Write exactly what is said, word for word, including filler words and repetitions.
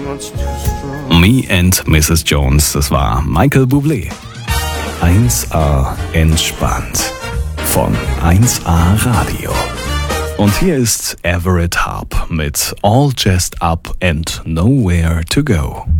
Me and Missus Jones, das war Michael Bublé. eins A entspannt von eins A Radio. Und hier ist Everett Harp mit All Jazzed Up and Nowhere to Go.